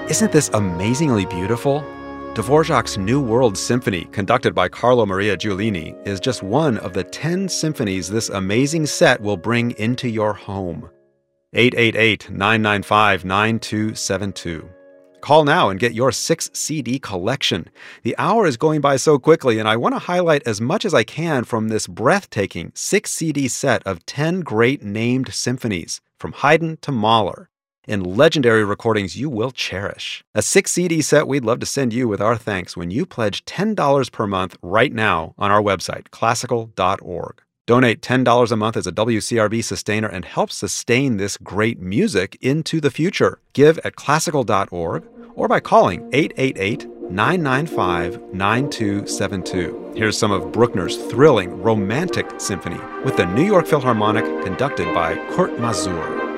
Isn't this amazingly beautiful? Dvorak's New World Symphony, conducted by Carlo Maria Giulini, is just one of the 10 symphonies this amazing set will bring into your home. 888-995-9272. Call now and get your 6-CD collection. The hour is going by so quickly, and I want to highlight as much as I can from this breathtaking 6-CD set of 10 great named symphonies, from Haydn to Mahler, in legendary recordings you will cherish. A 6-CD set we'd love to send you with our thanks when you pledge $10 per month right now on our website, classical.org. Donate $10 a month as a WCRB sustainer and help sustain this great music into the future. Give at classical.org or by calling 888-995-9272. Here's some of Bruckner's thrilling romantic symphony with the New York Philharmonic, conducted by Kurt Masur.